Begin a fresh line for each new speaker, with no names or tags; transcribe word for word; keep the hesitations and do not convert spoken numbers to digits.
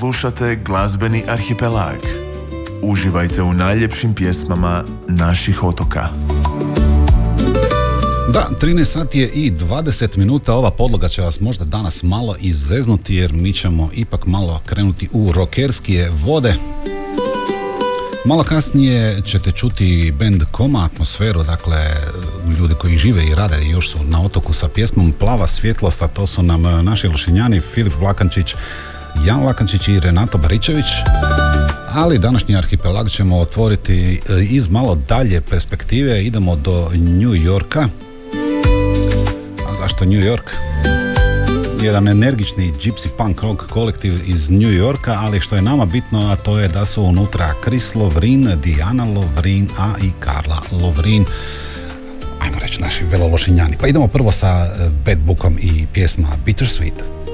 slušate glazbeni arhipelag. Uživajte u najljepšim pjesmama naših otoka.
Da, trinaest sati je i dvadeset minuta, ova podloga će vas možda danas malo izeznuti jer mi ćemo ipak malo krenuti u rockerskije vode. Malo kasnije ćete čuti band Koma, atmosferu, dakle ljudi koji žive i rade i još su na otoku sa pjesmom Plava svjetlost, a to su nam naši Lošinjani Filip Vlakančić, Jan Vlakančić i Renato Baričević. Ali današnji arhipelag ćemo otvoriti iz malo dalje perspektive, idemo do New Yorka. A zašto New York? Jedan energični gypsy punk rock kolektiv iz New Yorka, ali što je nama bitno, a to je da su unutra Chris Lovrin, Diana Lovrin, a i Carla Lovrin. Ajmo reći naši velološinjani. Pa idemo prvo sa Bad Bookom i pjesma Bittersweet.